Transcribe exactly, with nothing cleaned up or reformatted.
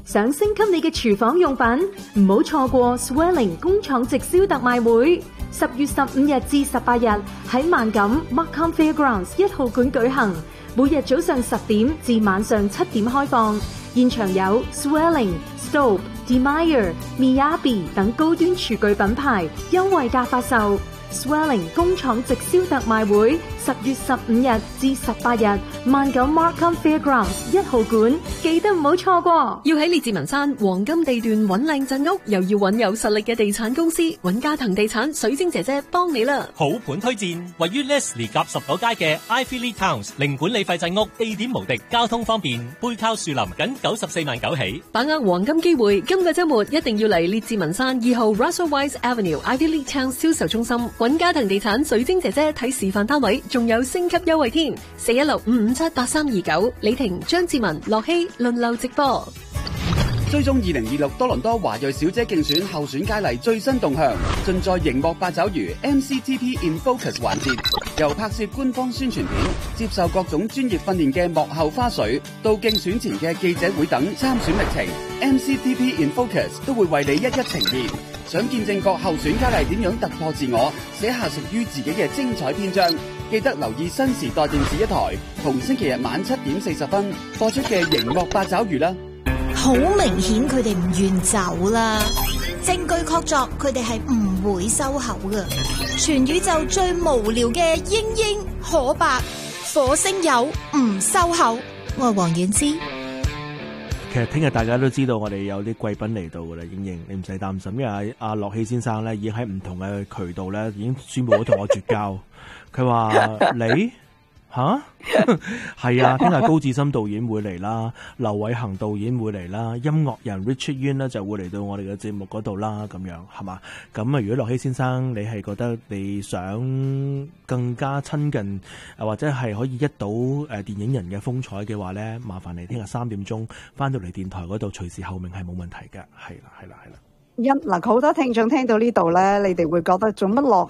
想升級你嘅廚房用品，唔好錯過 Swelling 工廠直銷特賣會，十月十五日至十八日喺萬錦 Markham Fairgrounds 一號館舉行，每日早上十點至晚上七點開放，現場有 Swelling、Stobe、Demeyer、Miyabi 等高端廚具品牌優惠價發售。Swelling 工廠直銷特賣會，十月十五日至十八日，萬九 Markham Fairgrounds 一號館，記得唔好錯過。 要喺列治文山黃金地段揾靚鎮屋，又要揾有實力嘅地產公司，揾嘉騰地產水晶姐姐幫你啦。 好盤推薦，位於 Leslie 夾十九街嘅 Ivy League Towns 零管理費鎮屋，地點無敵，交通方便，背靠樹林，僅九十四萬九起。 把握黃金機會，今個週末一定要嚟列治文山二號 Russell Weiss Avenue Ivy League Towns 銷售中心。揾嘉騰地產水晶姐姐睇示範單位，仲有升級優惠添。四一六五五七八三二九，李婷、張志文、樂希輪流直播。 追蹤二零二六多倫多華裔小姐競選候選佳麗最新動向，盡在熒幕八爪魚 M C T P in Focus 環節，由拍攝官方宣傳片、接受各種專業訓練嘅幕後花絮，到競選前嘅記者會等參選歷程 ，M C T P in Focus 都會為你一一呈現。想見證各候選佳麗點樣突破自我，寫下屬於自己嘅精彩篇章，記得留意新時代電視一台，同星期日晚七點四十分播出嘅熒幕八爪魚啦。 好明顯佢哋唔願走啦，證據確鑿佢哋係唔會收口噶。全宇宙最無聊嘅英英可白火星友唔收口，我係黃婉之。 其實聽日大家都知道我哋有啲貴賓嚟到噶啦，英英你唔使擔心，因為阿阿樂希先生咧已經喺唔同嘅渠道咧已經宣布咗同我絕交。佢話你吓係啊，聽日高志森導演會嚟啦，劉偉恒導演會嚟啦，音樂人 Richard Yuen 咧就會嚟到我哋嘅節目嗰度啦，咁樣係嘛？咁啊，如果樂希先生你係覺得你想更加親近啊，或者係可以一睹誒電影人嘅風采嘅話咧，麻煩你聽日三點鐘翻到嚟電台嗰度，隨時候命係冇問題嘅，係啦係啦係啦。 一嗱，好多聽眾聽到呢度咧，你哋會覺得做乜樂